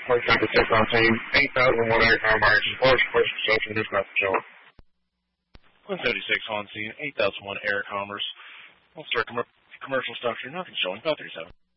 176 on scene, 8001 Aircom emergency force, first reception, dispatch showing. 176 on scene, 8001 Air Commerce. We'll start commercial structure, nothing showing, 537.